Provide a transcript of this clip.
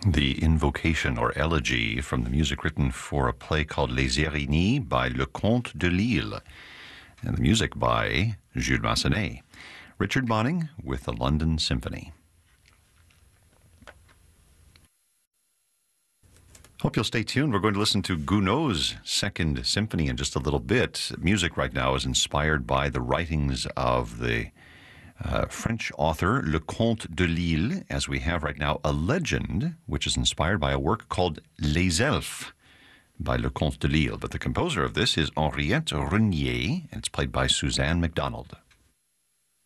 The invocation or elegy from the music written for a play called Les Erinis by Leconte de Lisle, and the music by Jules Massenet. Richard Bonning with the London Symphony. Hope you'll stay tuned. We're going to listen to Gounod's Second Symphony in just a little bit. Music right now is inspired by the writings of the French author Leconte de Lisle, as we have right now a legend which is inspired by a work called Les Elfes by Leconte de Lisle. But the composer of this is Henriette Renier, and it's played by Suzanne MacDonald.